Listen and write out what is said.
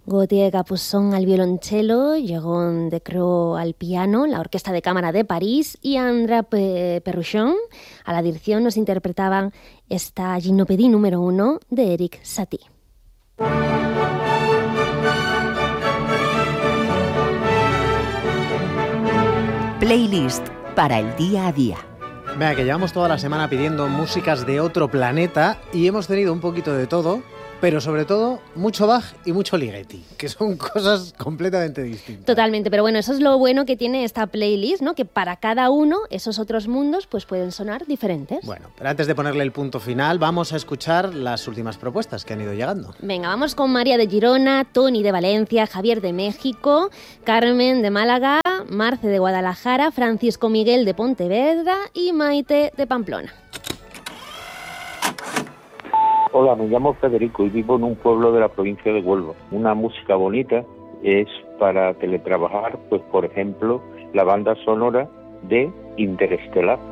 Gauthier Capuçon al violonchelo, Jérôme Decroix al piano, la Orquesta de Cámara de París y André Perruchon a la dirección nos interpretaban esta Gymnopédie número 1 de Erik Satie. Playlist para el día a día. Vea, que llevamos toda la semana pidiendo músicas de otro planeta y hemos tenido un poquito de todo, pero sobre todo mucho Bach y mucho Ligeti, que son cosas completamente distintas. Totalmente, pero bueno, eso es lo bueno que tiene esta playlist, ¿no? Que para cada uno esos otros mundos pues pueden sonar diferentes. Bueno, pero antes de ponerle el punto final, vamos a escuchar las últimas propuestas que han ido llegando. Venga, vamos con María de Girona, Tony de Valencia, Javier de México, Carmen de Málaga, Marce de Guadalajara, Francisco Miguel de Pontevedra y Maite de Pamplona. Hola, me llamo Federico y vivo en un pueblo de la provincia de Huelva. Una música bonita es para teletrabajar, pues por ejemplo, la banda sonora de Interestelar.